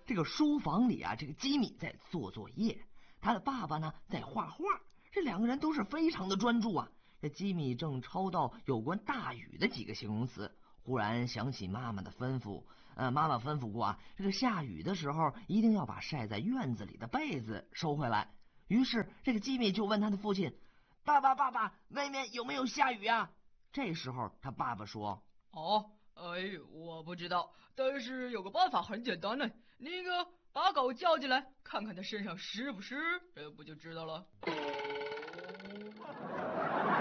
这个书房里啊，这个吉米在做作业，他的爸爸呢在画画，这两个人都是非常的专注啊。这吉米正抄到有关大雨的几个形容词，忽然想起妈妈的吩咐，妈妈吩咐过啊，这个下雨的时候一定要把晒在院子里的被子收回来。于是这个吉米就问他的父亲：爸爸，爸爸，外面有没有下雨啊？这时候他爸爸说： 哦，我不知道，但是有个办法很简单呢，把狗叫进来，看看它身上湿不湿，不就知道了。